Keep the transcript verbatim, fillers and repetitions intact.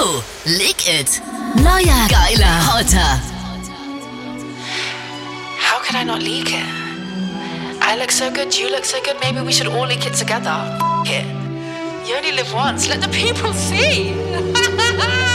Oh, leak it. Neuer, geiler, hotter. How could I not leak it? I look so good, you look so good, maybe we should all leak it together. F it. You only live once, let the people see.